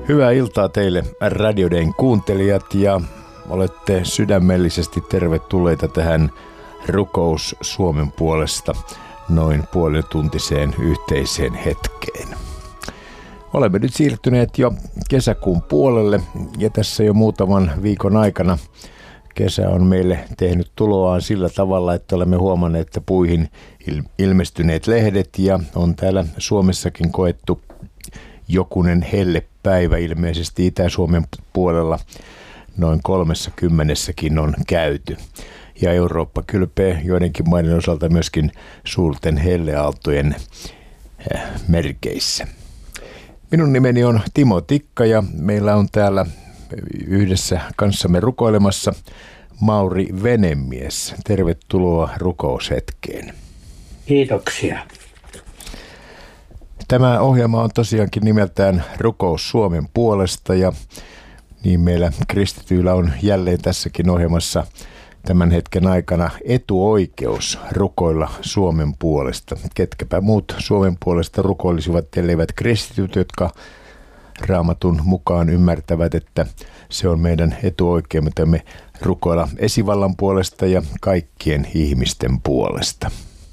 Hyvää iltaa teille Radio Dayn kuuntelijat ja olette sydämellisesti tervetulleita tähän Rukous Suomen puolesta noin puolituntiseen yhteiseen hetkeen. Olemme nyt siirtyneet jo kesäkuun puolelle ja tässä jo muutaman viikon aikana kesä on meille tehnyt tuloaan sillä tavalla, että olemme huomanneet, että puihin ilmestyneet lehdet ja on täällä Suomessakin koettu jokunen hellepäivä ilmeisesti Itä-Suomen puolella noin 30kin on käyty. Ja Eurooppa kylpee joidenkin maiden osalta myöskin suurten helleaaltojen merkeissä. Minun nimeni on Timo Tikka ja meillä on täällä yhdessä kanssamme rukoilemassa Mauri Venemies. Tervetuloa rukoushetkeen. Kiitoksia. Tämä ohjelma on tosiaankin nimeltään Rukous Suomen puolesta ja niin meillä kristityillä on jälleen tässäkin ohjelmassa tämän hetken aikana etuoikeus rukoilla Suomen puolesta. Ketkäpä muut Suomen puolesta rukoilisivat, elleivät kristityt, jotka Raamatun mukaan ymmärtävät, että se on meidän etuoikeutemme rukoilla esivallan puolesta ja kaikkien ihmisten puolesta.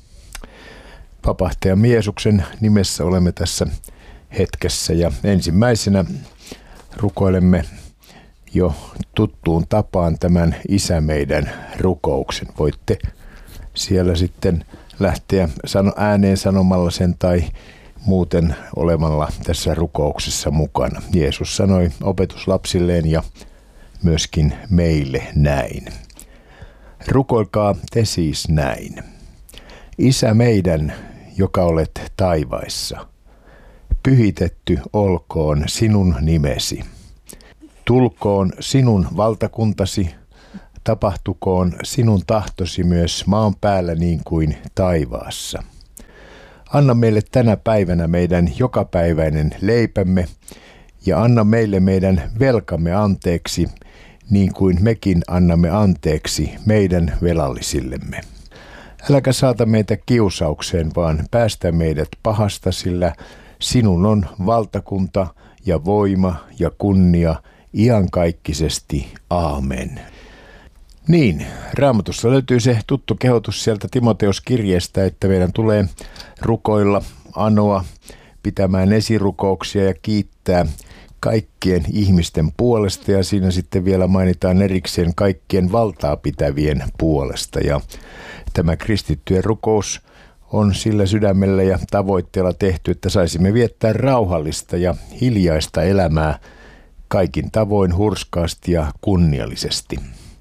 Vapahtajamme Jeesuksen nimessä olemme tässä hetkessä ja ensimmäisenä rukoilemme jo tuttuun tapaan tämän Isä meidän rukouksen. Voitte siellä sitten lähteä ääneen sanomalla sen tai muuten olemalla tässä rukouksessa mukana. Jeesus sanoi opetuslapsilleen ja myöskin meille näin. Rukoilkaa te siis näin. Isä meidän, joka olet taivaissa, pyhitetty olkoon sinun nimesi. Tulkoon sinun valtakuntasi, tapahtukoon sinun tahtosi myös maan päällä niin kuin taivaassa. Anna meille tänä päivänä meidän jokapäiväinen leipämme ja anna meille meidän velkamme anteeksi, niin kuin mekin annamme anteeksi meidän velallisillemme. Äläkä saata meitä kiusaukseen, vaan päästä meidät pahasta, sillä sinun on valtakunta ja voima ja kunnia iankaikkisesti. Aamen. Niin, Raamatussa löytyy se tuttu kehotus sieltä Timoteus-kirjeestä, että meidän tulee rukoilla, anoa, pitämään esirukouksia ja kiittää kaikkien ihmisten puolesta. Ja siinä sitten vielä mainitaan erikseen kaikkien valtaa pitävien puolesta. Ja tämä kristittyjen rukous on sillä sydämellä ja tavoitteella tehty, että saisimme viettää rauhallista ja hiljaista elämää kaikin tavoin hurskaasti ja kunniallisesti.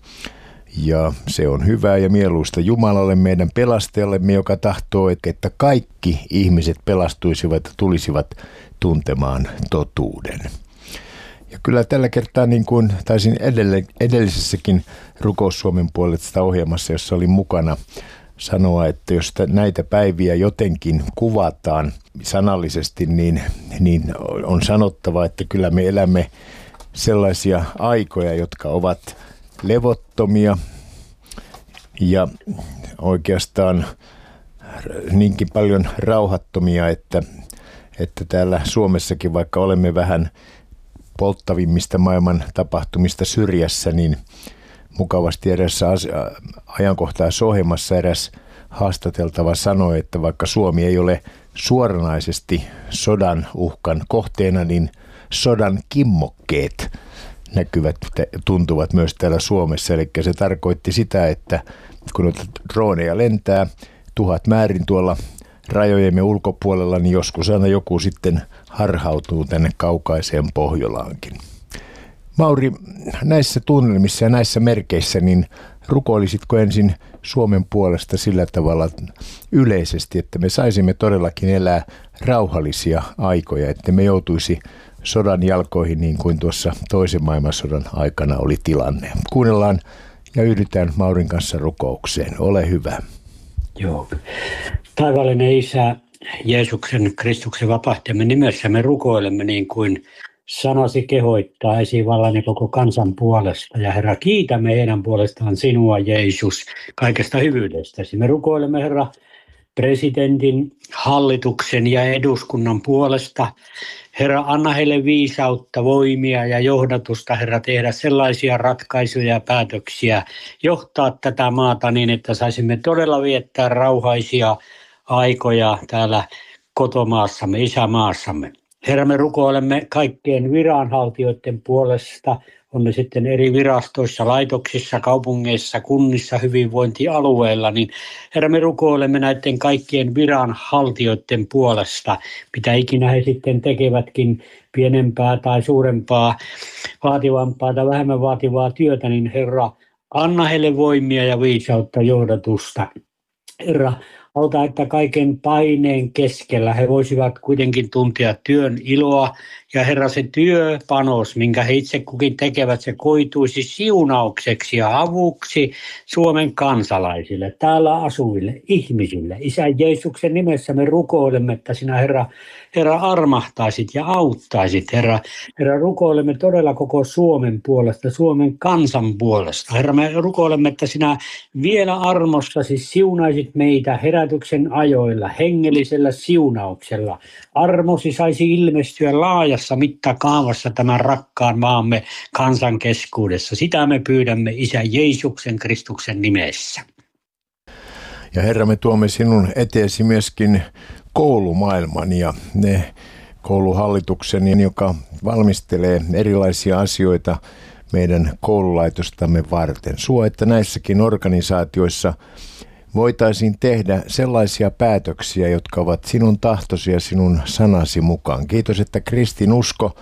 Ja se on hyvää ja mieluista Jumalalle, meidän pelastajallemme, joka tahtoo, että kaikki ihmiset pelastuisivat ja tulisivat tuntemaan totuuden. Ja kyllä tällä kertaa, niin kuin taisin edellisessäkin Rukous Suomen puolesta ohjelmassa, jossa olin mukana, sanoa, että jos näitä päiviä jotenkin kuvataan sanallisesti, niin on sanottava, että kyllä me elämme sellaisia aikoja, jotka ovat levottomia ja oikeastaan niinkin paljon rauhattomia, että täällä Suomessakin, vaikka olemme vähän polttavimmista maailman tapahtumista syrjässä, niin mukavasti erässä ajankohtaisohjelmassa eräs haastateltava sanoi, että vaikka Suomi ei ole suoranaisesti sodan uhkan kohteena, niin sodan kimmokkeet tuntuvat myös täällä Suomessa. Eli se tarkoitti sitä, että kun droneja lentää 1000 määrin tuolla rajojemme ulkopuolella, niin joskus aina joku sitten harhautuu tänne kaukaiseen Pohjolaankin. Mauri, näissä tunnelmissa ja näissä merkeissä, niin rukoilisitko ensin Suomen puolesta sillä tavalla yleisesti, että me saisimme todellakin elää rauhallisia aikoja, että me joutuisi sodan jalkoihin niin kuin tuossa toisen maailmansodan aikana oli tilanne. Kuunnellaan ja yhdytään Maurin kanssa rukoukseen. Ole hyvä. Joo. Taivaallinen Isä, Jeesuksen Kristuksen vapahtajamme nimessä me rukoilemme niin kuin sanasi kehoittaa esivallan ja koko kansan puolesta. Ja Herra, kiitämme heidän puolestaan sinua, Jeesus, kaikesta hyvyydestäsi. Me rukoilemme, Herra, presidentin, hallituksen ja eduskunnan puolesta. Herra, anna heille viisautta, voimia ja johdatusta, Herra, tehdä sellaisia ratkaisuja ja päätöksiä, johtaa tätä maata niin, että saisimme todella viettää rauhaisia aikoja täällä kotomaassamme, isämaassamme. Herra, me rukoilemme kaikkien viranhaltijoiden puolesta, on ne sitten eri virastoissa, laitoksissa, kaupungeissa, kunnissa, hyvinvointialueilla, niin Herra, me rukoilemme näiden kaikkien viranhaltijoiden puolesta, mitä ikinä he sitten tekevätkin, pienempää tai suurempaa, vaativampaa tai vähemmän vaativaa työtä, niin Herra, anna heille voimia ja viisautta, johdatusta. Herra, auta, että kaiken paineen keskellä he voisivat kuitenkin tuntea työn iloa. Ja Herra, se työpanos, minkä he itse kukin tekevät, se koituisi siunaukseksi ja avuksi Suomen kansalaisille, täällä asuville ihmisille. Isä Jeesuksen nimessä me rukoilemme, että sinä Herra armahtaisit ja auttaisit. Herra, rukoilemme todella koko Suomen puolesta, Suomen kansan puolesta. Herra, me rukoilemme, että sinä vielä armossasi siunaisit meitä herätyksen ajoilla, hengellisellä siunauksella. Armosi saisi ilmestyä laajassa mittakaavassa tämän rakkaan maamme kansan keskuudessa. Sitä me pyydämme Isä Jeesuksen Kristuksen nimessä. Ja Herra, me tuomme sinun eteesi myöskin koulumaailman ja ne kouluhallituksen, joka valmistelee erilaisia asioita meidän koululaitostamme varten. Suo, että näissäkin organisaatioissa voitaisiin tehdä sellaisia päätöksiä, jotka ovat sinun tahtosi ja sinun sanasi mukaan. Kiitos, että kristinusko,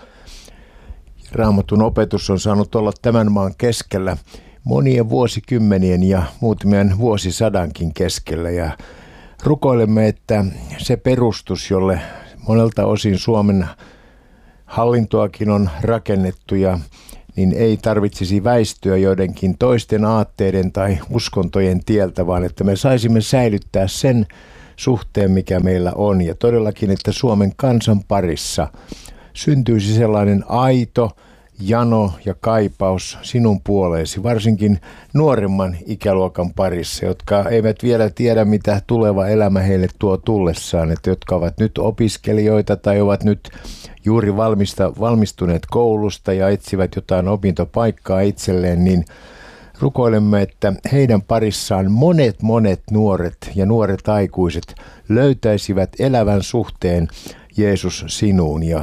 Raamatun opetus on saanut olla tämän maan keskellä monien vuosikymmenien ja muutamien vuosisadankin keskellä. Ja rukoilemme, että se perustus, jolle monelta osin Suomen hallintoakin on rakennettu niin ei tarvitsisi väistyä joidenkin toisten aatteiden tai uskontojen tieltä, vaan että me saisimme säilyttää sen suhteen, mikä meillä on. Ja todellakin, että Suomen kansan parissa syntyisi sellainen aito jano ja kaipaus sinun puoleesi, varsinkin nuoremman ikäluokan parissa, jotka eivät vielä tiedä, mitä tuleva elämä heille tuo tullessaan, että jotka ovat nyt opiskelijoita tai ovat nyt juuri valmistuneet koulusta ja etsivät jotain opintopaikkaa itselleen, niin rukoilemme, että heidän parissaan monet nuoret ja nuoret aikuiset löytäisivät elävän suhteen Jeesus sinuun. Ja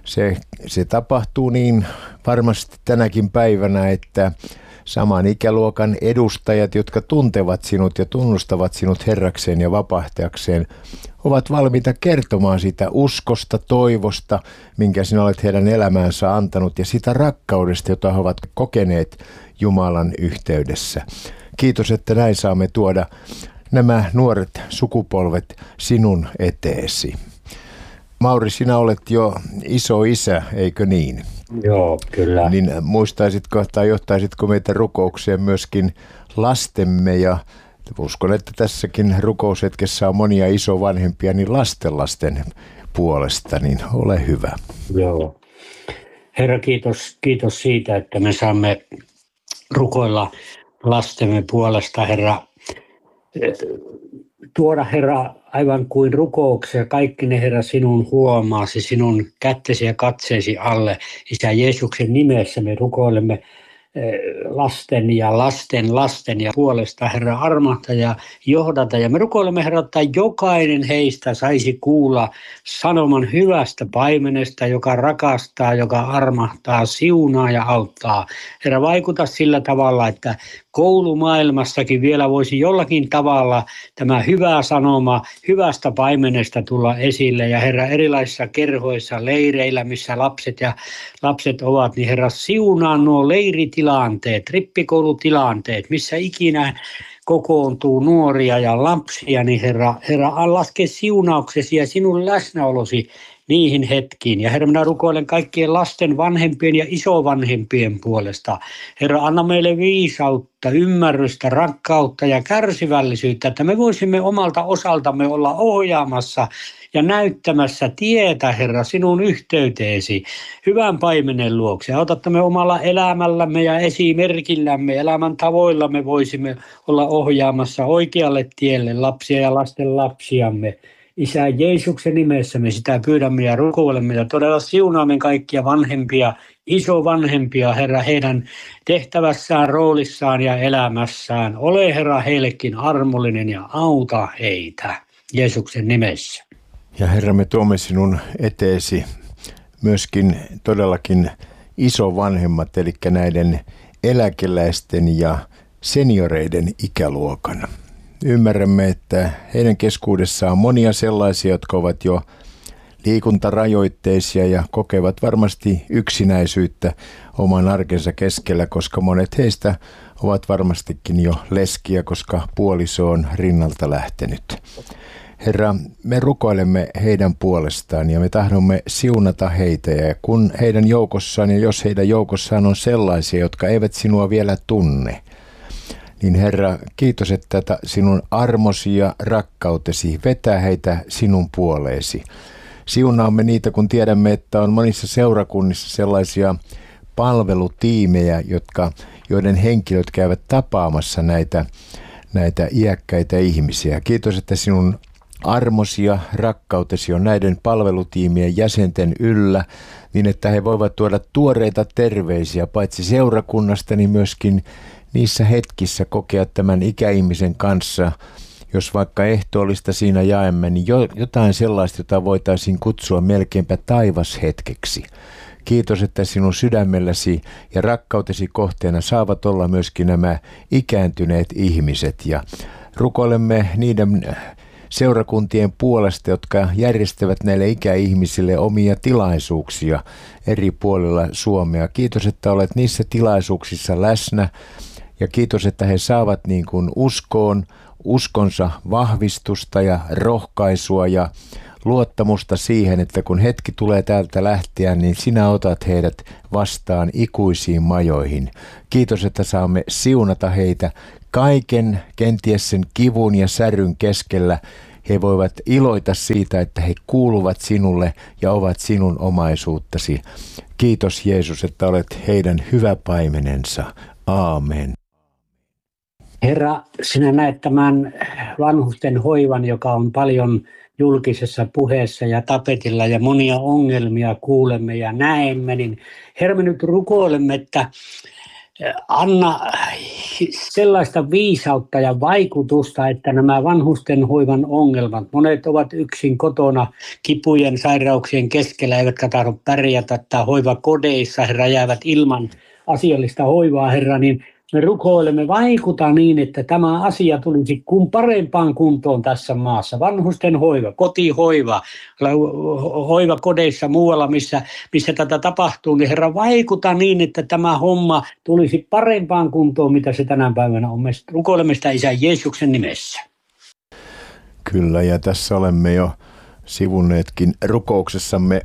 se tapahtuu niin varmasti tänäkin päivänä, että saman ikäluokan edustajat, jotka tuntevat sinut ja tunnustavat sinut Herrakseen ja vapahtajakseen, ovat valmiita kertomaan sitä uskosta, toivosta, minkä sinä olet heidän elämäänsä antanut ja sitä rakkaudesta, jota he ovat kokeneet Jumalan yhteydessä. Kiitos, että näin saamme tuoda nämä nuoret sukupolvet sinun eteesi. Mauri, sinä olet jo iso isä, eikö niin? Joo, kyllä. Niin muistaisitko tai johtaisitko meitä rukoukseen myöskin lastemme ja uskon, että tässäkin rukoushetkessä on monia isovanhempia, niin lasten puolesta, niin ole hyvä. Joo. Herra, kiitos siitä, että me saamme rukoilla lastemme puolesta, Herra. Tuoda, Herra, aivan kuin rukouksia, kaikki ne, Herra, sinun huomaasi, sinun kättesi ja katseesi alle. Isä Jeesuksen nimessä me rukoilemme lasten ja puolesta, Herra, armahta ja johdata. Ja me rukoilemme, Herra, että jokainen heistä saisi kuulla sanoman hyvästä paimenesta, joka rakastaa, joka armahtaa, siunaa ja auttaa. Herra, vaikuta sillä tavalla, että koulumaailmassakin vielä voisi jollakin tavalla tämä hyvä sanoma hyvästä paimenesta tulla esille. Ja Herra, erilaisissa kerhoissa, leireillä, missä lapset ovat, niin Herra, siunaa nuo leiritilanteet, rippikoulutilanteet, missä ikinä kokoontuu nuoria ja lapsia, niin Herra, laske siunauksesi ja sinun läsnäolosi niihin hetkiin. Ja Herra, minä rukoilen kaikkien lasten, vanhempien ja isovanhempien puolesta. Herra, anna meille viisautta, ymmärrystä, rakkautta ja kärsivällisyyttä, että me voisimme omalta osaltamme olla ohjaamassa ja näyttämässä tietä, Herra, sinun yhteyteesi hyvän paimenen luokse. Autatta me omalla elämällämme ja esimerkillämme, elämän tavoillamme voisimme olla ohjaamassa oikealle tielle lapsia ja lasten lapsiamme. Isä Jeesuksen nimessä me sitä pyydämme ja rukoilemme ja todella siunaamme kaikkia vanhempia, isovanhempia, Herra, heidän tehtävässään, roolissaan ja elämässään. Ole, Herra, heillekin armollinen ja auta heitä Jeesuksen nimessä. Ja Herra, me tuomme sinun eteesi myöskin todellakin isovanhemmat, eli näiden eläkeläisten ja senioreiden ikäluokan. Ymmärrämme, että heidän keskuudessaan on monia sellaisia, jotka ovat jo liikuntarajoitteisia ja kokevat varmasti yksinäisyyttä oman arkensa keskellä, koska monet heistä ovat varmastikin jo leskiä, koska puoliso on rinnalta lähtenyt. Herra, me rukoilemme heidän puolestaan ja me tahdomme siunata heitä, ja kun heidän joukossaan ja jos heidän joukossaan on sellaisia, jotka eivät sinua vielä tunne, niin Herra, kiitos, että sinun armosi ja rakkautesi vetää heitä sinun puoleesi. Siunaamme niitä, kun tiedämme, että on monissa seurakunnissa sellaisia palvelutiimejä, joiden henkilöt käyvät tapaamassa näitä iäkkäitä ihmisiä. Kiitos, että sinun armosi ja rakkautesi on näiden palvelutiimien jäsenten yllä, niin että he voivat tuoda tuoreita terveisiä paitsi seurakunnasta, niin myöskin niissä hetkissä kokea tämän ikäihmisen kanssa, jos vaikka ehtoollista siinä jaemme, niin jotain sellaista, jota voitaisiin kutsua melkeinpä taivashetkeksi. Kiitos, että sinun sydämelläsi ja rakkautesi kohteena saavat olla myöskin nämä ikääntyneet ihmiset. Ja rukoilemme niiden seurakuntien puolesta, jotka järjestävät näille ikäihmisille omia tilaisuuksia eri puolilla Suomea. Kiitos, että olet niissä tilaisuuksissa läsnä ja kiitos, että he saavat niin kuin uskonsa vahvistusta ja rohkaisua ja luottamusta siihen, että kun hetki tulee täältä lähteä, niin sinä otat heidät vastaan ikuisiin majoihin. Kiitos, että saamme siunata heitä kaiken, kenties sen kivun ja säryn keskellä. He voivat iloita siitä, että he kuuluvat sinulle ja ovat sinun omaisuuttasi. Kiitos Jeesus, että olet heidän hyvä paimenensa. Aamen. Herra, sinä näet tämän vanhusten hoivan, joka on paljon julkisessa puheessa ja tapetilla ja monia ongelmia kuulemme ja näemme, niin Herra, me nyt rukoilemme, että anna sellaista viisautta ja vaikutusta, että nämä vanhusten hoivan ongelmat, monet ovat yksin kotona kipujen, sairauksien keskellä, eivätkä tahdo pärjätä tai hoivakodeissa, Herra, jäävät ilman asiallista hoivaa, Herra, niin me rukoilemme, vaikuta niin, että tämä asia tulisi parempaan kuntoon tässä maassa. Vanhusten hoiva, kotihoiva, hoivakodeissa muualla, missä tätä tapahtuu, niin Herra, vaikuta niin, että tämä homma tulisi parempaan kuntoon, mitä se tänä päivänä on. Me rukoilemme sitä Isän Jeesuksen nimessä. Kyllä, ja tässä olemme jo sivunneetkin rukouksessamme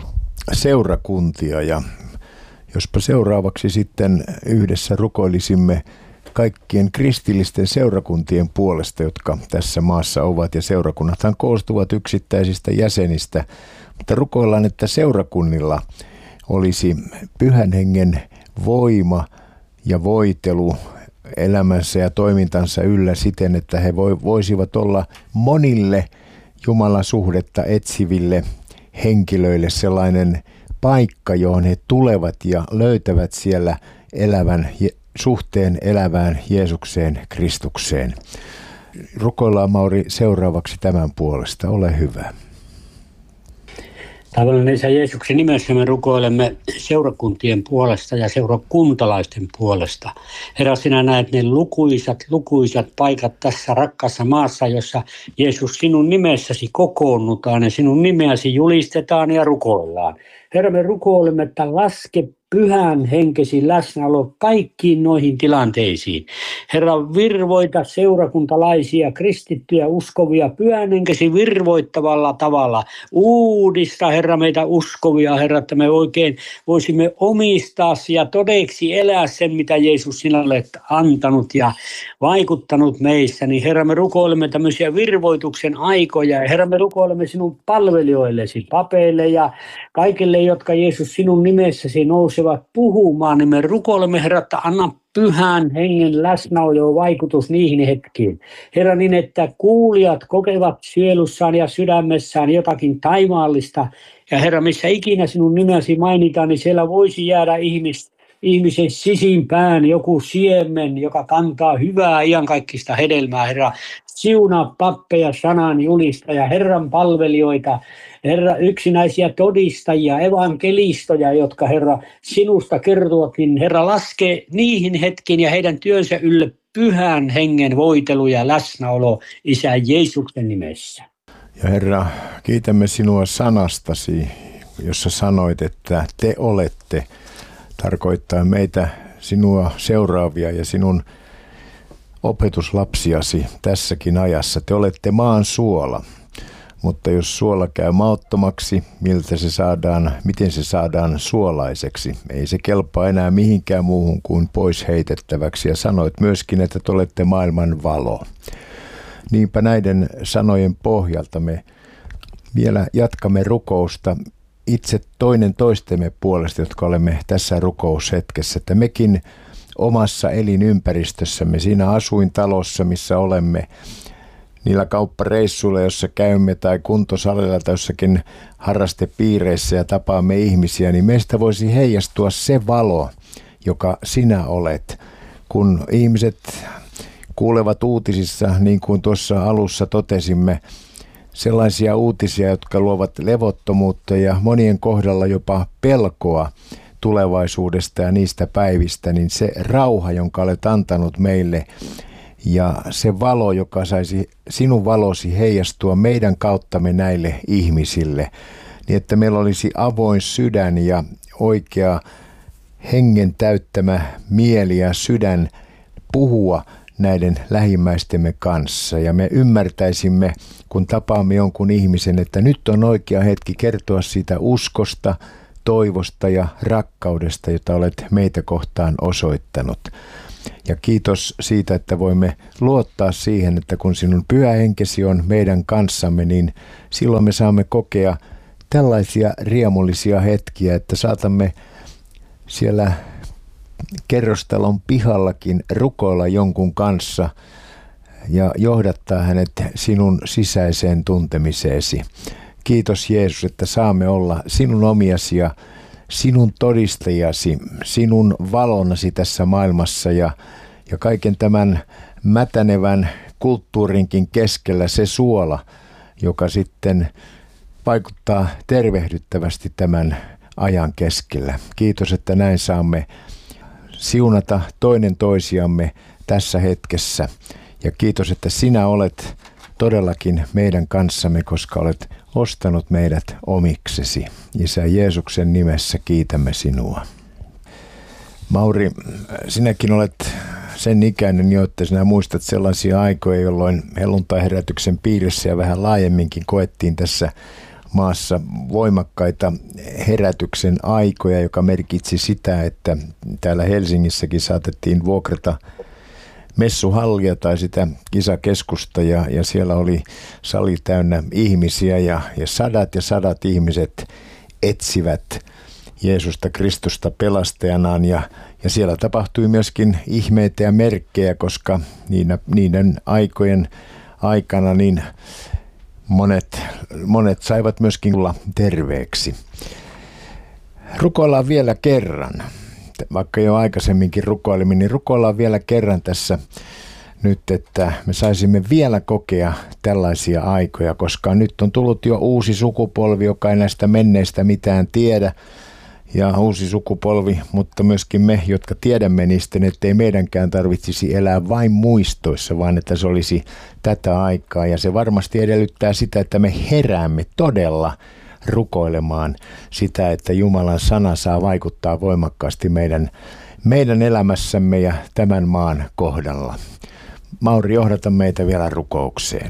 seurakuntia ja jospa seuraavaksi sitten yhdessä rukoilisimme kaikkien kristillisten seurakuntien puolesta, jotka tässä maassa ovat. Ja seurakunnathan koostuvat yksittäisistä jäsenistä, mutta rukoillaan, että seurakunnilla olisi Pyhän Hengen voima ja voitelu elämänsä ja toimintansa yllä siten, että he voisivat olla monille Jumalan suhdetta etsiville henkilöille sellainen paikka, johon he tulevat ja löytävät siellä suhteen elävään Jeesukseen, Kristukseen. Rukoillaan, Mauri, seuraavaksi tämän puolesta. Ole hyvä. Taivaallinen Isä Jeesuksen nimessä me rukoilemme seurakuntien puolesta ja seurakuntalaisten puolesta. Herra, sinä näet ne lukuisat paikat tässä rakkaassa maassa, jossa Jeesus sinun nimessäsi kokoonnutaan ja sinun nimeäsi julistetaan ja rukoillaan. Herra, me rukoilemme, että laske pyhän henkesi läsnäolo kaikkiin noihin tilanteisiin. Herra, virvoita seurakuntalaisia, kristittyjä, uskovia, pyhän henkesi virvoittavalla tavalla. Uudista, Herra, meitä uskovia, Herra, että me oikein voisimme omistaa ja todeksi elää sen, mitä Jeesus sinä olet antanut ja vaikuttanut meissä. Niin Herra, me rukoilemme tämmöisiä virvoituksen aikoja. Ja Herra, me rukoilemme sinun palvelijoillesi, papeille ja kaikille, jotka Jeesus sinun nimessäsi nousevat puhumaan, niin me rukoilemme, Herra, että anna pyhän hengen läsnäolo vaikutus niihin hetkiin. Herra, niin että kuulijat kokevat sielussaan ja sydämessään jotakin taivaallista. Ja Herra, missä ikinä sinun nimesi mainitaan, niin siellä voisi jäädä ihmisen sisimpään joku siemen, joka kantaa hyvää iankaikkista hedelmää. Herra, siunaa pappeja, sanan julistaja, Herran palvelijoita, Herra, yksinäisiä todistajia, evankelistoja, jotka Herra sinusta kertovat, niin Herra laskee niihin hetkiin ja heidän työnsä ylle pyhän hengen voitelu ja läsnäolo Isä Jeesuksen nimessä. Ja Herra, kiitämme sinua sanastasi, jossa sanoit, että te olette, tarkoittaa meitä sinua seuraavia ja sinun opetuslapsiasi tässäkin ajassa. Te olette maan suola, mutta jos suola käy mauttomaksi, miten se saadaan suolaiseksi? Ei se kelpaa enää mihinkään muuhun kuin pois heitettäväksi. Ja sanoit myöskin, että te olette maailman valo. Niinpä näiden sanojen pohjalta me vielä jatkamme rukousta itse toinen toistemme puolesta, jotka olemme tässä rukoushetkessä, että mekin omassa elinympäristössämme, siinä asuintalossa, missä olemme, niillä kauppareissuilla, jossa käymme, tai kuntosalilla tai jossakin harrastepiireissä ja tapaamme ihmisiä, niin meistä voisi heijastua se valo, joka sinä olet. Kun ihmiset kuulevat uutisissa, niin kuin tuossa alussa totesimme, sellaisia uutisia, jotka luovat levottomuutta ja monien kohdalla jopa pelkoa tulevaisuudesta ja niistä päivistä, niin se rauha, jonka olet antanut meille ja se valo, joka saisi sinun valosi heijastua meidän kauttamme näille ihmisille, niin että meillä olisi avoin sydän ja oikea hengen täyttämä mieli ja sydän puhua näiden lähimmäistemme kanssa. Ja me ymmärtäisimme, kun tapaamme jonkun ihmisen, että nyt on oikea hetki kertoa siitä uskosta, toivosta ja rakkaudesta, jota olet meitä kohtaan osoittanut. Ja kiitos siitä, että voimme luottaa siihen, että kun sinun pyhä henkesi on meidän kanssamme, niin silloin me saamme kokea tällaisia riemullisia hetkiä, että saatamme siellä kerrostalon pihallakin rukoilla jonkun kanssa ja johdattaa hänet sinun sisäiseen tuntemiseesi. Kiitos Jeesus, että saamme olla sinun omiasi ja sinun todistajasi, sinun valonasi tässä maailmassa ja kaiken tämän mätänevän kulttuurinkin keskellä se suola, joka sitten vaikuttaa tervehdyttävästi tämän ajan keskellä. Kiitos, että näin saamme siunata toinen toisiamme tässä hetkessä. Ja kiitos, että sinä olet todellakin meidän kanssamme, koska olet ostanut meidät omiksesi. Isä Jeesuksen nimessä kiitämme sinua. Mauri, sinäkin olet sen ikäinen jo, että sinä muistat sellaisia aikoja, jolloin helluntaiherätyksen piirissä ja vähän laajemminkin koettiin tässä maassa voimakkaita herätyksen aikoja, joka merkitsi sitä, että täällä Helsingissäkin saatettiin vuokrata messuhallia tai sitä kisakeskusta ja siellä oli sali täynnä ihmisiä ja sadat ihmiset etsivät Jeesusta Kristusta pelastajanaan ja siellä tapahtui myöskin ihmeitä ja merkkejä, koska niiden aikojen aikana niin monet saivat myöskin tulla terveeksi. Rukoillaan vielä kerran. Vaikka jo aikaisemminkin rukoilimme, niin rukoillaan vielä kerran tässä nyt, että me saisimme vielä kokea tällaisia aikoja, koska nyt on tullut jo uusi sukupolvi, joka ei näistä menneistä mitään tiedä, ja uusi sukupolvi, mutta myöskin me, jotka tiedämme niistä, ettei meidänkään tarvitsisi elää vain muistoissa, vaan että se olisi tätä aikaa, ja se varmasti edellyttää sitä, että me heräämme todella rukoilemaan sitä, että Jumalan sana saa vaikuttaa voimakkaasti meidän elämässämme ja tämän maan kohdalla. Mauri, johdata meitä vielä rukoukseen.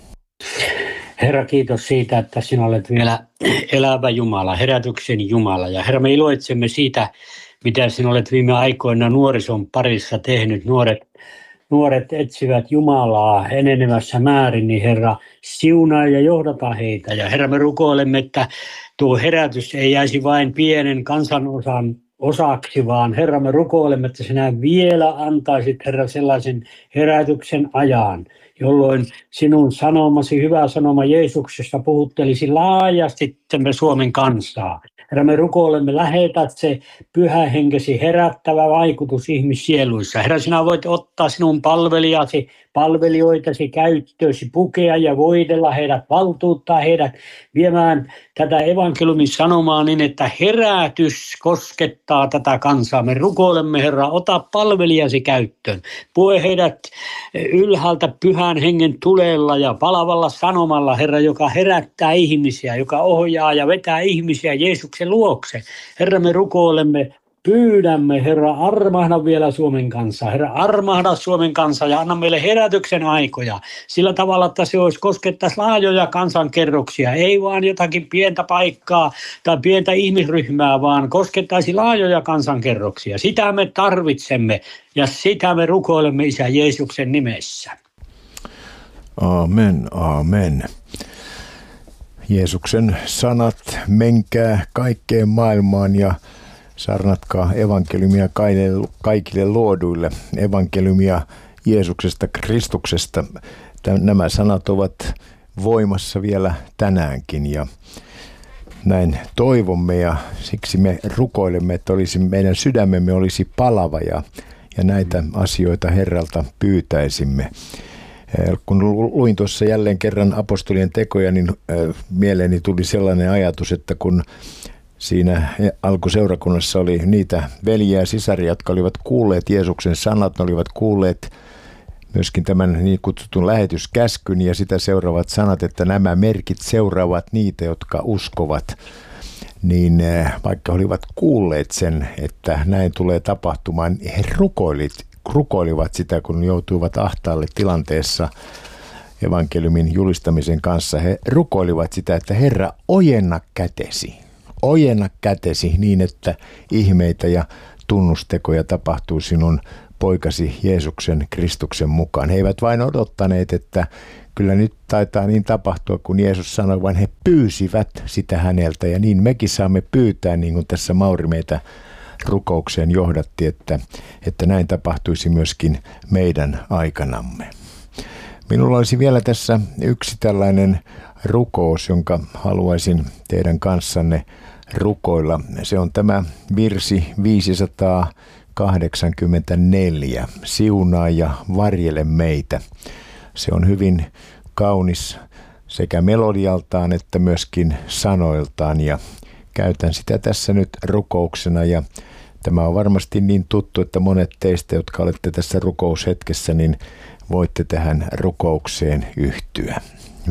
Herra, kiitos siitä, että sinä olet vielä elävä Jumala, herätyksen Jumala. Ja Herra, me iloitsemme siitä, mitä sinä olet viime aikoina nuorison parissa tehnyt. Nuoret etsivät Jumalaa enenevässä määrin, niin Herra, siunaa ja johdata heitä. Ja Herra, me rukoilemme, että tuo herätys ei jäisi vain pienen kansanosan osaksi, vaan Herra, me rukoilemme, että sinä vielä antaisit, Herra, sellaisen herätyksen ajan, jolloin sinun sanomasi, hyvä sanoma Jeesuksesta puhuttelisi laajasti Suomen kansaa. Herra, me rukoilemme, lähetät se pyhä henkesi herättävä vaikutus ihmissieluissa. Herra, sinä voit ottaa sinun palvelijoitasi käyttöösi, pukea ja voidella heidät, valtuuttaa heidät viemään tätä evankeliumin sanomaa niin, että herätys koskettaa tätä kansaa. Me rukoilemme, Herra, ota palvelijasi käyttöön. Pue heidät ylhäältä pyhän hengen tulella ja palavalla sanomalla, Herra, joka herättää ihmisiä, joka ohjaa ja vetää ihmisiä Jeesuksen luokse. Herra, me rukoilemme, pyydämme, Herra, armahda vielä Suomen kansaa. Herra, armahda Suomen kansaa ja anna meille herätyksen aikoja sillä tavalla, että se olisi koskettaisi laajoja kansankerroksia, ei vaan jotakin pientä paikkaa tai pientä ihmisryhmää, vaan koskettaisi laajoja kansankerroksia. Sitä me tarvitsemme ja sitä me rukoilemme Isä Jeesuksen nimessä. Aamen, aamen. Jeesuksen sanat, menkää kaikkeen maailmaan ja saarnatkaa evankeliumia kaikille luoduille, evankeliumia Jeesuksesta, Kristuksesta. Nämä sanat ovat voimassa vielä tänäänkin ja näin toivomme ja siksi me rukoilemme, että meidän sydämemme olisi palava ja näitä asioita Herralta pyytäisimme. Kun luin tuossa jälleen kerran apostolien tekoja, niin mieleeni tuli sellainen ajatus, että kun siinä alkuseurakunnassa oli niitä veljiä ja sisaria, jotka olivat kuulleet Jeesuksen sanat, ne olivat kuulleet myöskin tämän niin kutsutun lähetyskäskyn ja sitä seuraavat sanat, että nämä merkit seuraavat niitä, jotka uskovat. Niin vaikka olivat kuulleet sen, että näin tulee tapahtumaan, he rukoilivat sitä, kun joutuivat ahtaalle tilanteessa evankeliumin julistamisen kanssa. He rukoilivat sitä, että Herra, ojenna kätesi niin, että ihmeitä ja tunnustekoja tapahtuu sinun poikasi Jeesuksen Kristuksen mukaan. He eivät vain odottaneet, että kyllä nyt taitaa niin tapahtua, kun Jeesus sanoi, vaan he pyysivät sitä häneltä. Ja niin mekin saamme pyytää, niin kuin tässä Mauri meitä rukoukseen johdatti, että näin tapahtuisi myöskin meidän aikanamme. Minulla olisi vielä tässä yksi tällainen rukous, jonka haluaisin teidän kanssanne rukoilla. Se on tämä virsi 584, siunaa ja varjele meitä. Se on hyvin kaunis sekä melodialtaan että myöskin sanoiltaan ja käytän sitä tässä nyt rukouksena ja tämä on varmasti niin tuttu, että monet teistä, jotka olette tässä rukoushetkessä, niin voitte tähän rukoukseen yhtyä.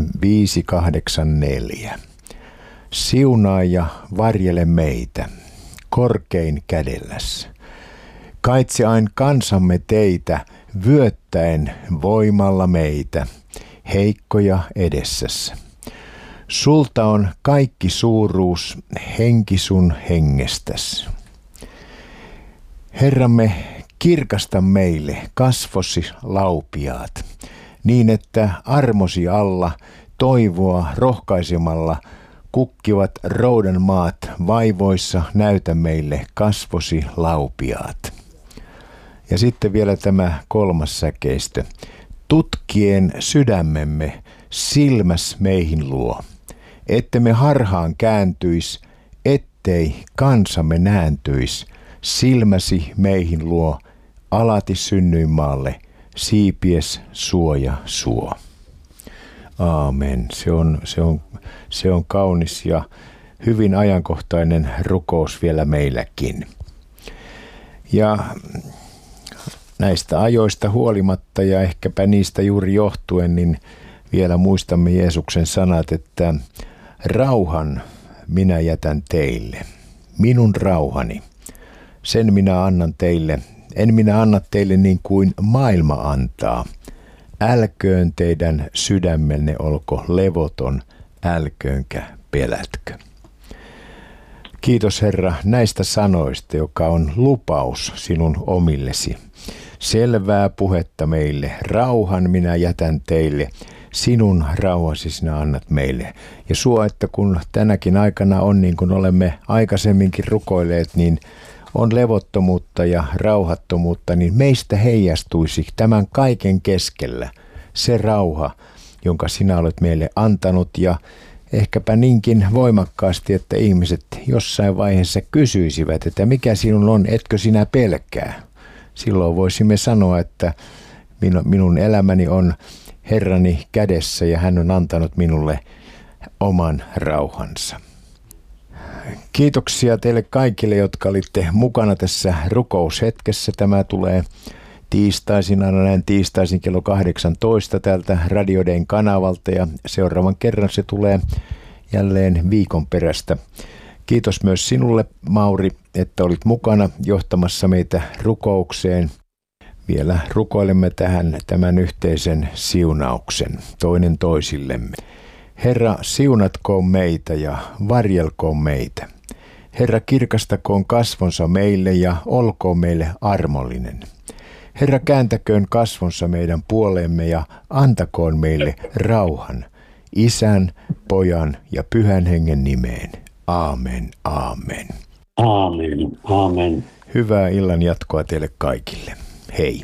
584. Siunaa ja varjele meitä, korkein kädelläs. Kaitse ain kansamme teitä, vyöttäen voimalla meitä, heikkoja edessäs. Sulta on kaikki suuruus, henki sun hengestäs. Herramme, kirkasta meille kasvosi laupiaat, niin että armosi alla toivoa rohkaisemalla kukkivat roudan maat vaivoissa näytä meille kasvosi laupiaat. Ja sitten vielä tämä kolmas säkeistö. Tutkien sydämemme silmäs meihin luo, ettemme harhaan kääntyis, ettei kansamme nääntyis, silmäsi meihin luo, alati synnyinmaalle, siipies suoja suo. Aamen. Se on kaunis ja hyvin ajankohtainen rukous vielä meilläkin. Ja näistä ajoista huolimatta ja ehkäpä niistä juuri johtuen, niin vielä muistamme Jeesuksen sanat, että rauhan minä jätän teille. Minun rauhani, sen minä annan teille. En minä anna teille niin kuin maailma antaa. Älköön teidän sydämenne olko levoton, älköönkä pelätkö. Kiitos Herra näistä sanoista, joka on lupaus sinun omillesi. Selvää puhetta meille, rauhan minä jätän teille, sinun rauhasi sinä annat meille. Ja suo, että kun tänäkin aikana on niin kuin olemme aikaisemminkin rukoilleet, niin on levottomuutta ja rauhattomuutta, niin meistä heijastuisi tämän kaiken keskellä se rauha, jonka sinä olet meille antanut, ja ehkäpä niinkin voimakkaasti, että ihmiset jossain vaiheessa kysyisivät, että mikä sinun on, etkö sinä pelkää. Silloin voisimme sanoa, että minun elämäni on Herrani kädessä ja hän on antanut minulle oman rauhansa. Kiitoksia teille kaikille, jotka olitte mukana tässä rukoushetkessä. Tämä tulee tiistaisin, aina näin tiistaisin kello 18 täältä Radio Dayn kanavalta ja seuraavan kerran se tulee jälleen viikon perästä. Kiitos myös sinulle, Mauri, että olit mukana johtamassa meitä rukoukseen. Vielä rukoilemme tämän yhteisen siunauksen toinen toisillemme. Herra, siunatkoon meitä ja varjelkoon meitä. Herra, kirkastakoon kasvonsa meille ja olkoon meille armollinen. Herra, kääntäköön kasvonsa meidän puoleemme ja antakoon meille rauhan. Isän, Pojan ja Pyhän Hengen nimeen. Aamen, aamen. Aamen, aamen. Hyvää illan jatkoa teille kaikille. Hei.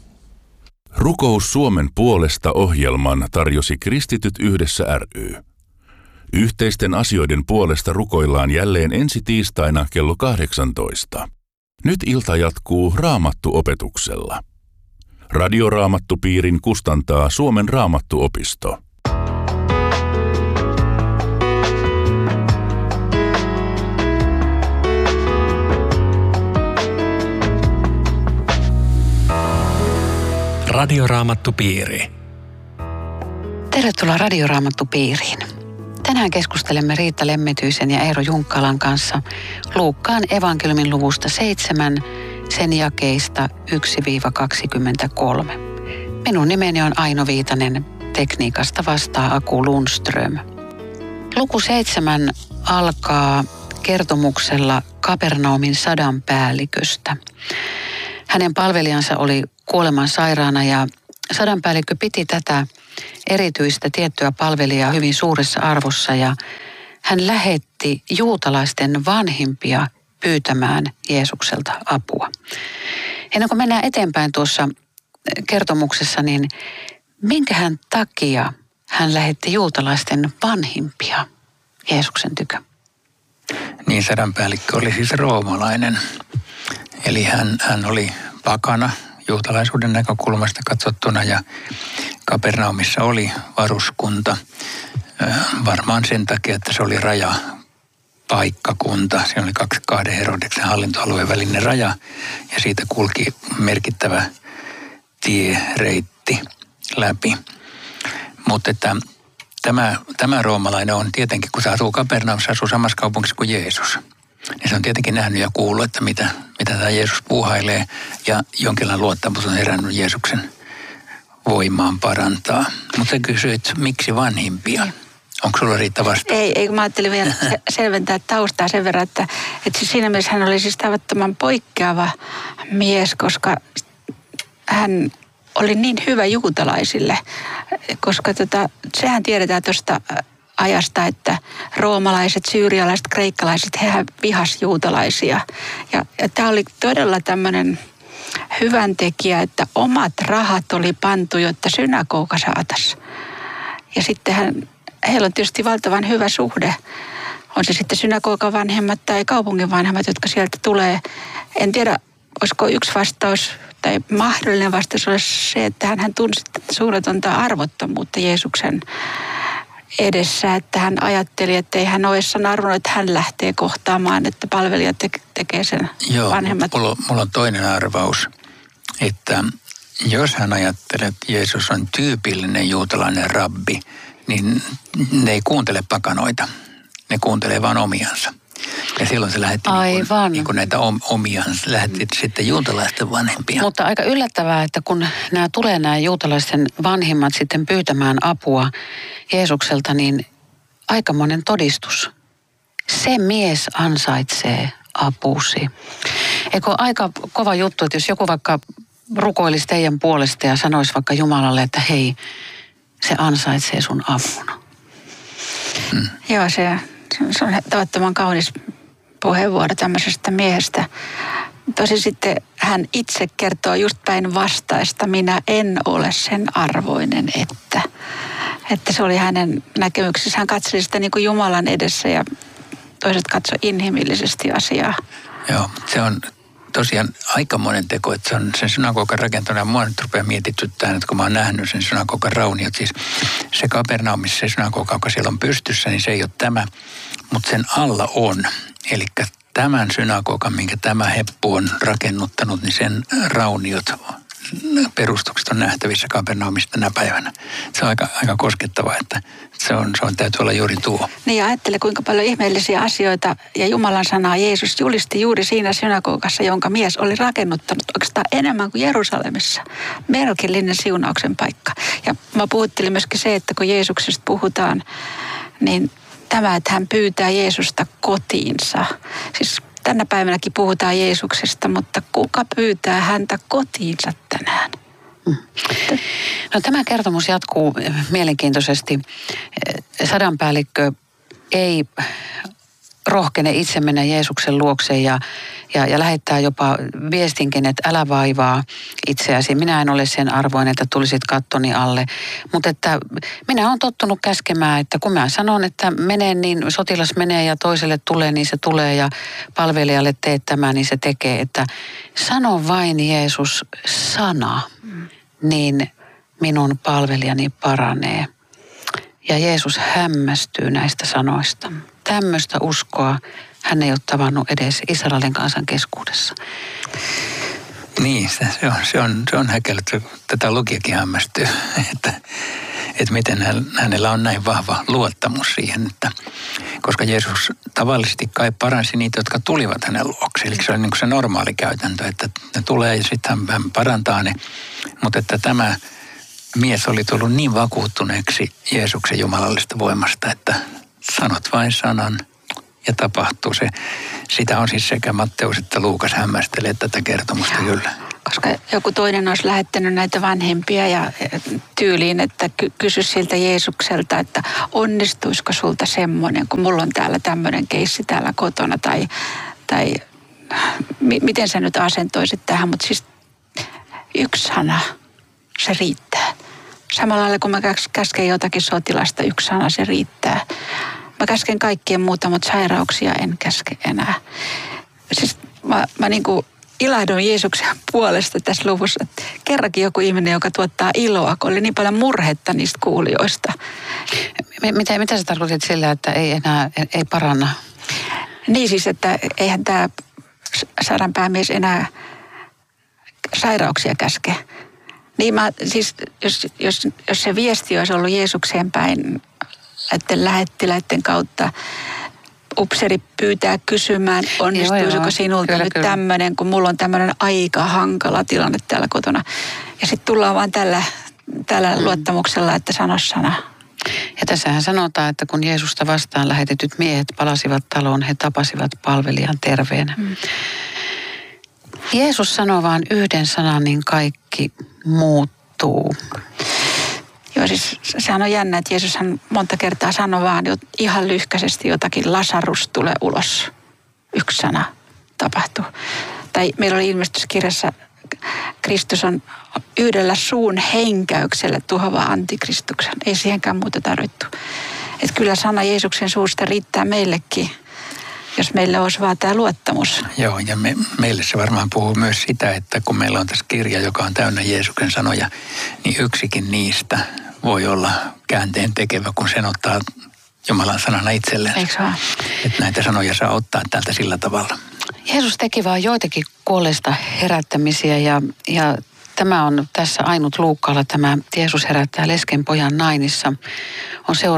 Rukous Suomen puolesta -ohjelman tarjosi Kristityt yhdessä ry. Yhteisten asioiden puolesta rukoillaan jälleen ensi tiistaina kello 18. Nyt ilta jatkuu Raamattu-opetuksella. Radioraamattupiirin kustantaa Suomen Raamattuopisto. Radioraamattupiiri. Tervetuloa Radioraamattupiiriin. Tänään keskustelemme Riitta Lemmetyisen ja Eero Junkkalan kanssa Luukkaan evankeliumin luvusta 7, sen jakeista 1-23. Minun nimeni on Aino Viitanen, tekniikasta vastaa Aku Lundström. Luku 7 alkaa kertomuksella Kapernaumin sadanpäälliköstä. Hänen palvelijansa oli kuoleman sairaana ja sadanpäällikkö piti tätä erityistä tiettyä palvelijaa hyvin suuressa arvossa ja hän lähetti juutalaisten vanhimpia pyytämään Jeesukselta apua. Ennen kuin mennään eteenpäin tuossa kertomuksessa, niin minkähän takia hän lähetti juutalaisten vanhimpia Jeesuksen tykö? Niin, sadanpäällikkö oli siis roomalainen, eli hän oli pakana juutalaisuuden näkökulmasta katsottuna ja Kapernaumissa oli varuskunta varmaan sen takia, että se oli rajapaikkakunta. Se oli kahden Herodeksen hallintoalueen välinen raja ja siitä kulki merkittävä tiereitti läpi. Mutta että tämä roomalainen on tietenkin, kun se asuu Kapernaumissa, asuu samassa kaupungissa kuin Jeesus. Niin se on tietenkin nähnyt ja kuullut, että mitä tämä Jeesus puuhailee ja jonkinlainen luottamus on herännyt Jeesuksen voimaan parantaa. Mutta sä kysyit, miksi vanhimpia? Onko sulla Riitta vasta? Ei, kun mä ajattelin vielä selventää taustaa sen verran, että siinä mielessä hän oli siis tavattoman poikkeava mies, koska hän oli niin hyvä juutalaisille, koska sehän tiedetään tuosta ajasta, että roomalaiset, syyrialaiset, kreikkalaiset, hehän vihas juutalaisia. Ja tämä oli todella tämmöinen hyvän tekijä, että omat rahat oli pantu, jotta synagoga saataisiin. Ja sitten heillä on tietysti valtavan hyvä suhde. On se sitten synagogan vanhemmat tai kaupungin vanhemmat, jotka sieltä tulee. En tiedä, olisiko yksi vastaus tai mahdollinen vastaus olisi se, että hän tunsi suunnatonta arvottomuutta Jeesuksen edessä, että hän ajatteli, että ei hän ole arvonnut, että hän lähtee kohtaamaan, että palvelija tekee sen vanhemmat. Mulla on toinen arvaus, että jos hän ajattelee, että Jeesus on tyypillinen juutalainen rabbi, niin ne ei kuuntele pakanoita. ne kuuntelee vaan omiansa. Ja silloin se lähetti niin kuin näitä omiansa, lähetti sitten juutalaisten vanhempia. Mutta aika yllättävää, että kun nämä juutalaisten vanhimmat sitten pyytämään apua Jeesukselta, niin aikamoinen todistus. Se mies ansaitsee apusi. Eikö aika kova juttu, että jos joku vaikka rukoilisi teidän puolesta ja sanoisi vaikka Jumalalle, että hei, se ansaitsee sun avun. Joo, se on tavattoman kaunis puheenvuoro tämmöisestä miehestä. Tosin sitten hän itse kertoo just päinvastaista, minä en ole sen arvoinen, että se oli hänen näkemyksensä. Hän katseli sitä niin kuin Jumalan edessä ja toiset katsoi inhimillisesti asiaa. Joo, se on tosiaan aikamoinen teko, että se on sen synagogan rakentanut. Ja mua nyt rupeaa mietityttämään, että kun mä oon nähnyt sen synagogan rauniot, siis se Kapernaumissa se synagoga, joka siellä on pystyssä, niin se ei ole tämä, mutta sen alla on. Eli tämän synagogan, minkä tämä heppu on rakennuttanut, niin sen rauniot, perustukset on nähtävissä Kapernaumista tänä päivänä. Se on aika koskettavaa, että se on täytyy olla juuri tuo. Niin ja ajattele, kuinka paljon ihmeellisiä asioita ja Jumalan sanaa Jeesus julisti juuri siinä synagogassa, jonka mies oli rakennuttanut oikeastaan enemmän kuin Jerusalemissa. Merkillinen siunauksen paikka. Ja mä puhuttelin myöskin se, että kun Jeesuksesta puhutaan, niin tämä, että hän pyytää Jeesusta kotiinsa. Siis tänä päivänäkin puhutaan Jeesuksesta, mutta kuka pyytää häntä kotiinsa tänään? No, tämä kertomus jatkuu mielenkiintoisesti. Sadanpäällikkö ei rohkene itse mennä Jeesuksen luokse ja lähettää jopa viestinkin, että älä vaivaa itseäsi. Minä en ole sen arvoinen, että tulisit kattoni alle. Mutta että minä olen tottunut käskemään, että kun mä sanon, että menen, niin sotilas menee ja toiselle tulee, niin se tulee ja palvelijalle teet tämä, niin se tekee. Että sano vain Jeesus sana, niin minun palvelijani paranee. Ja Jeesus hämmästyy näistä sanoista. Tämmöistä uskoa hän ei ole tavannut edes Israelin kansan keskuudessa. Niin, se on häkellyt. Tätä lukijakin hämmästyy, että miten hänellä on näin vahva luottamus siihen, että koska Jeesus tavallisesti kai paransi niitä, jotka tulivat hänen luokse. Eli se on niin kuin se normaali käytäntö, että ne tulee ja sitten hän parantaa ne. Mutta että tämä mies oli tullut niin vakuuttuneeksi Jeesuksen jumalallisesta voimasta, että sanot vain sanan ja tapahtuu se. Sitä on siis sekä Matteus että Luukas hämmästelee tätä kertomusta kyllä. Koska joku toinen olisi lähettänyt näitä vanhempia ja tyyliin, että kysy siltä Jeesukselta, että onnistuisiko sulta semmoinen, kun mulla on täällä tämmöinen keissi täällä kotona tai miten sä nyt asentoisit tähän, mutta siis yksi sana, se riittää. Samalla lailla kun mä käsken jotakin sotilasta, yksi sana, se riittää. Mä käsken kaikkien muuta, mutta sairauksia en käske enää. Siis mä niin kuin ilahdun Jeesuksen puolesta tässä luvussa. Kerrankin joku ihminen, joka tuottaa iloa, kun oli niin paljon murhetta niistä kuulijoista. Mitä sä tarkoitit sillä, että ei paranna? Niin siis, että eihän tämä sadanpäämies enää sairauksia käske. Niin siis, jos se viesti olisi ollut Jeesukseen päin, että lähettiläiden kautta upseri pyytää kysymään, onnistuisiko sinulta nyt tämmöinen, kun mulla on tämmöinen aika hankala tilanne täällä kotona. Ja sitten tullaan vaan tällä luottamuksella, että sano sana. Ja tässähän sanotaan, että kun Jeesusta vastaan lähetetyt miehet palasivat taloon, he tapasivat palvelijan terveenä. Jeesus sanoo vaan yhden sanan, niin kaikki muuttuu. Joo, siis sehän on jännä, että Jeesushan monta kertaa sanoi vaan ihan lyhkäisesti jotakin, Lasarus tulee ulos. Yksi sana tapahtuu. Tai meillä oli ilmestyskirjassa, Kristus on yhdellä suun henkäyksellä tuhoava antikristuksen. Ei siihenkään muuta tarvittu. Että kyllä sana Jeesuksen suusta riittää meillekin, jos meillä olisi vaan tämä luottamus. Joo, ja meille se varmaan puhuu myös sitä, että kun meillä on tässä kirja, joka on täynnä Jeesuksen sanoja, niin yksikin niistä voi olla käänteen tekevä, kun sen ottaa Jumalan sanana itselleen. Eikö vaan? Että näitä sanoja saa ottaa täältä sillä tavalla. Jeesus teki vaan joitakin kuolleista herättämisiä ja tämä on tässä ainut Luukkaalla, tämä Jeesus herättää lesken pojan Nainissa, on seuraava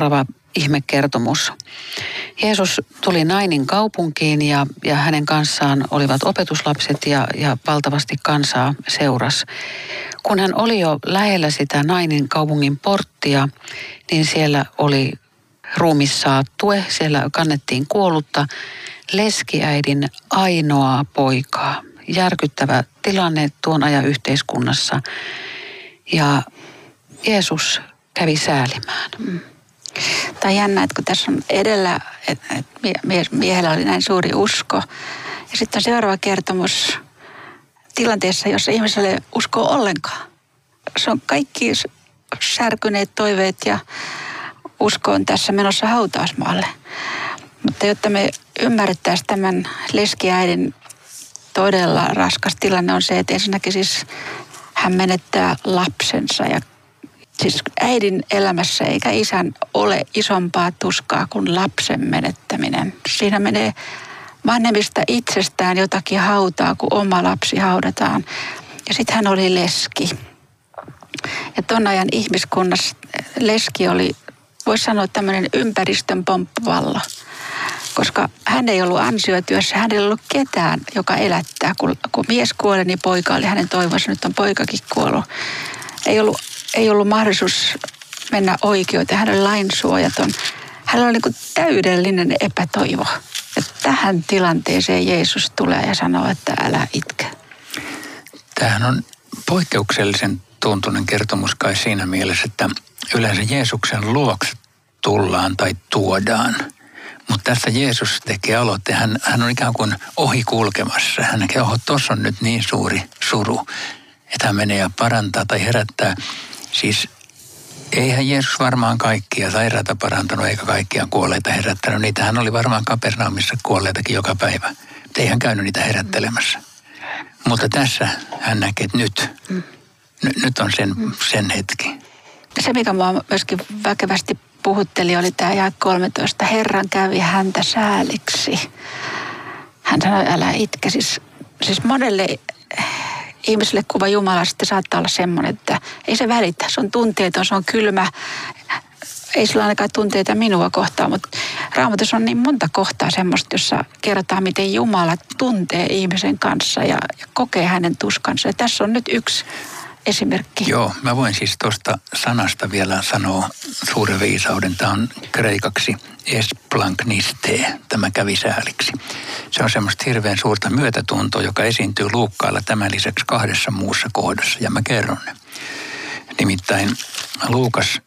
ihmekertomus. Jeesus tuli Nainin kaupunkiin ja hänen kanssaan olivat opetuslapset ja valtavasti kansaa seurasi. Kun hän oli jo lähellä sitä Nainin kaupungin porttia, niin siellä oli ruumissaattue, siellä kannettiin kuollutta leskiäidin ainoaa poikaa. Järkyttävä tilanne tuon ajan yhteiskunnassa. Ja Jeesus kävi säälimään. Tämä on jännä, että kun tässä on edellä, että miehellä oli näin suuri usko. Ja sitten on seuraava kertomus tilanteessa, jossa ihmisellä ei usko ollenkaan. Se on kaikki särkyneet toiveet ja usko on tässä menossa hautausmaalle. Mutta jotta me ymmärrettäisiin tämän leskiäidin todella raskas tilanne on se, että ensinnäkin siis hän menettää lapsensa ja siis äidin elämässä eikä isän ole isompaa tuskaa kuin lapsen menettäminen. Siinä menee vanhemmista itsestään jotakin hautaa, kun oma lapsi haudataan. Ja sitten hän oli leski. Ja ton ajan ihmiskunnassa leski oli, voisi sanoa, tämmöinen ympäristön pomppuvallo. Koska hän ei ollut ansiotyössä, hän ei ollut ketään, joka elättää. Kun mies kuoli, niin poika oli hänen toivonsa, nyt on poikakin kuollut. Ei ollut mahdollisuus mennä oikeuteen, hän oli lainsuojaton. Hänellä oli niin kuin täydellinen epätoivo. Ja tähän tilanteeseen Jeesus tulee ja sanoo, että älä itke. Tämähän on poikkeuksellisen tuntunen kertomus kai siinä mielessä, että yleensä Jeesuksen luokse tullaan tai tuodaan. Mutta tässä Jeesus tekee aloitteen. Hän on ikään kuin ohi kulkemassa. Hän näkee, tuossa on nyt niin suuri suru, että hän menee ja parantaa tai herättää. Siis eihän Jeesus varmaan kaikkia sairaita parantanut eikä kaikkia kuolleita herättänyt. Niitähän oli varmaan Kapernaumissa kuolleitakin joka päivä. Mutta ei hän käynyt niitä herättelemässä. Mutta tässä hän näkee, että nyt on sen hetki. Se, mikä minua myöskin väkevästi puhutteli, oli tämä jae 13. Herran kävi häntä sääliksi. Hän sanoi, älä itke. Siis monelle ihmiselle kuva Jumalasta saattaa olla semmoinen, että ei se välitä. Se on tunteeton, se on kylmä. Ei sillä ainakaan tunteita minua kohtaan, mutta Raamatussa on niin monta kohtaa semmoista, jossa kerrotaan, miten Jumala tuntee ihmisen kanssa ja kokee hänen tuskansa. Ja tässä on nyt yksi esimerkki. Joo, mä voin siis tuosta sanasta vielä sanoa suuren viisauden. Tämä on kreikaksi esplankniste, tämä kävi sääliksi. Se on semmoista hirveän suurta myötätuntoa, joka esiintyy Luukkaalla tämän lisäksi 2 muussa kohdassa, ja mä kerron ne. Nimittäin Luukas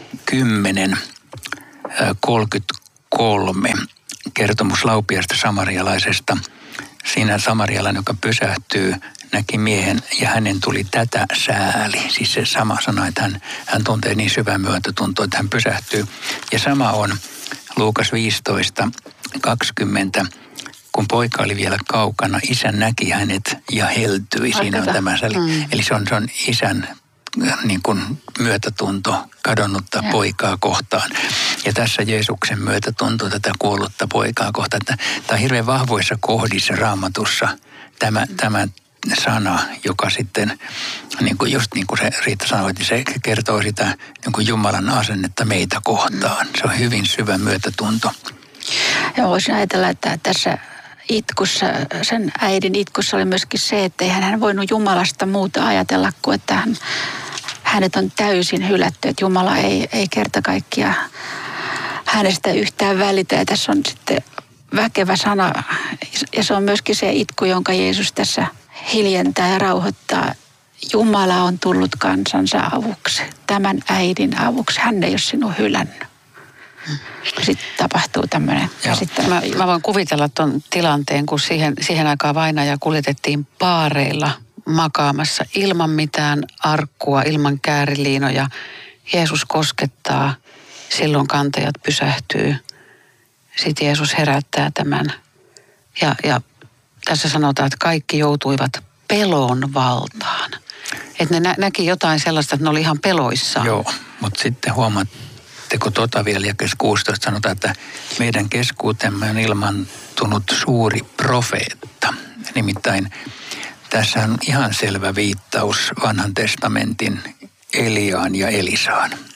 10:33 kertomus laupiasta samarialaisesta. Siinä samarialainen, joka pysähtyy, näki miehen ja hänen tuli tätä sääli. Siis se sama sana, että hän tuntee niin syvää myötätuntoa, että hän pysähtyy. Ja sama on Luukas 15:20. Kun poika oli vielä kaukana, isä näki hänet ja heltyi. Siinä on tämä sääli. Eli se on isän niin kuin myötätunto kadonnutta poikaa kohtaan. Ja tässä Jeesuksen myötätunto tätä kuollutta poikaa kohtaan. Tämä on hirveän vahvoissa kohdissa Raamatussa tämä sana, joka sitten, just niin kuin se Riitta sanoi, että se kertoo sitä niin kuin Jumalan asennetta meitä kohtaan. Se on hyvin syvä myötätunto. Ja voisin ajatella, että tässä itkussa, sen äidin itkussa oli myöskin se, että eihän hän voinut Jumalasta muuta ajatella kuin, että hänet on täysin hylätty, että Jumala ei kerta kaikkiaan hänestä yhtään välitä. Ja tässä on sitten väkevä sana, ja se on myöskin se itku, jonka Jeesus tässä hiljentää ja rauhoittaa. Jumala on tullut kansansa avuksi, tämän äidin avuksi. Hän ei ole sinua hylännyt. Sitten tapahtuu tämmöinen käsittämättä. Mä voin kuvitella tuon tilanteen, kun siihen aikaan vainaja kuljetettiin paareilla makaamassa ilman mitään arkkua, ilman kääriliinoja. Jeesus koskettaa, silloin kantajat pysähtyy. Sitten Jeesus herättää tämän. Ja tässä sanotaan, että kaikki joutuivat pelon valtaan. Että ne näki jotain sellaista, että ne oli ihan peloissaan. Joo, mutta sitten huomaatteko vielä jakeessa 16 sanotaan, että meidän keskuutemme on ilmaantunut suuri profeetta. Nimittäin tässä on ihan selvä viittaus vanhan testamentin Eliaan ja Elisaan.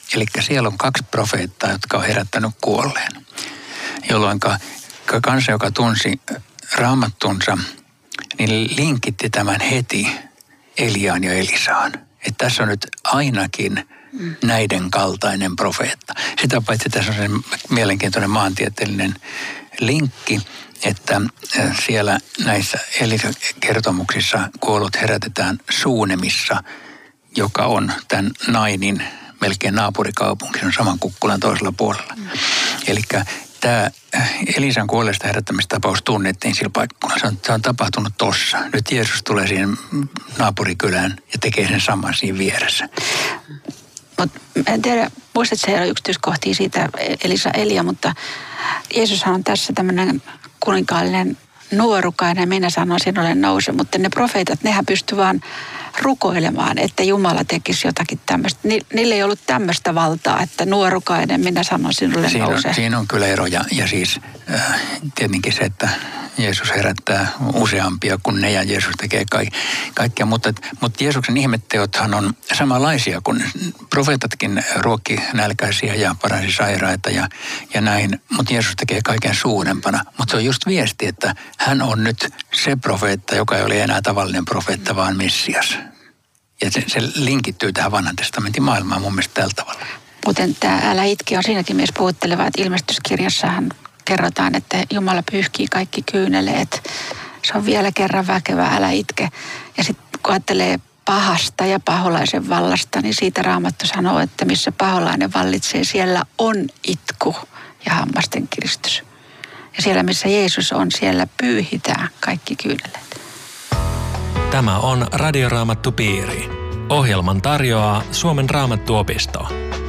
Eli siellä on 2 profeettaa, jotka on herättänyt kuolleen. Jolloin kansa, joka tunsi raamattunsa, niin linkitti tämän heti Eliaan ja Elisaan. Että tässä on nyt ainakin näiden kaltainen profeetta. Sitä paitsi tässä on se mielenkiintoinen maantieteellinen linkki, että siellä näissä Elisa-kertomuksissa kuollut herätetään Suunemissa, joka on tämän Nainin melkein naapurikaupunki, se on saman kukkulan toisella puolella. Eli tämä Elisan kuolleesta herättämistapaus tunnettiin sillä paikalla. Se on tapahtunut tossa. Nyt Jeesus tulee siihen naapurikylään ja tekee sen saman siinä vieressä. Mutta en tiedä, muistatko se yksityiskohtia siitä Elia, mutta Jeesushan on tässä tämmöinen kuninkaallinen nuorukainen, minä sanon sinulle nouse, mutta ne profeetat, nehän pysty vaan rukoilemaan, että Jumala tekisi jotakin tämmöistä. Niillä ei ollut tämmöistä valtaa, että nuorukainen, minä sanon sinulle nouse. Siinä on kyllä ero ja siis tietenkin se, että Jeesus herättää useampia kuin ne ja Jeesus tekee kaikkea, mutta Jeesuksen ihmetteothan on samanlaisia kuin profeetatkin ruokki nälkäisiä ja paransi sairaita ja näin, mutta Jeesus tekee kaiken suurempana. Mutta se on just viesti, että hän on nyt se profeetta, joka ei ole enää tavallinen profeetta, vaan Messias. Ja se linkittyy tähän vanhan testamentin maailmaan mun mielestä tällä tavalla. Kuten tämä Älä itke on siinäkin mielessä puhutteleva, että ilmestyskirjassahan kerrotaan, että Jumala pyyhkii kaikki kyyneleet. Se on vielä kerran väkevä, älä itke. Ja sitten kun ajattelee pahasta ja paholaisen vallasta, niin siitä Raamattu sanoo, että missä paholainen vallitsee, siellä on itku ja hammasten kiristys. Ja siellä, missä Jeesus on, siellä pyyhitään kaikki kyyneleet. Tämä on Radioraamattupiiri. Ohjelman tarjoaa Suomen Raamattuopisto.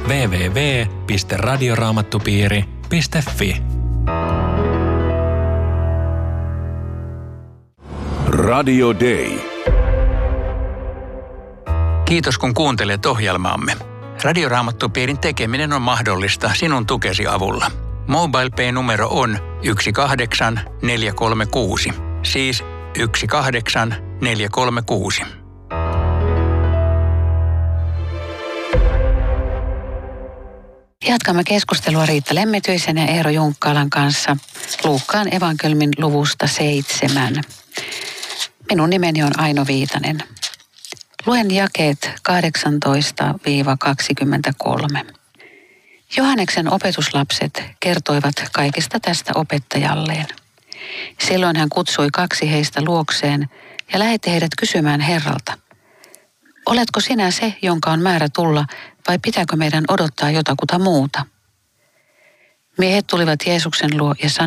www.radioraamattupiiri.fi. Radio Day. Kiitos kun kuuntelet ohjelmaamme. Radioraamattupiirin tekeminen on mahdollista sinun tukesi avulla. MobilePay-numero on 18436. Siis 18436. Jatkamme keskustelua Riitta Lemmetyisen ja Eero Junkkaalan kanssa Luukkaan evankeliumin luvusta 7. Minun nimeni on Aino Viitanen. Luen jakeet 18-23. Johanneksen opetuslapset kertoivat kaikesta tästä opettajalleen. Silloin hän kutsui 2 heistä luokseen ja lähetti heidät kysymään Herralta: oletko sinä se, jonka on määrä tulla, vai pitääkö meidän odottaa jotakuta muuta? Miehet tulivat Jeesuksen luo ja sanoivat: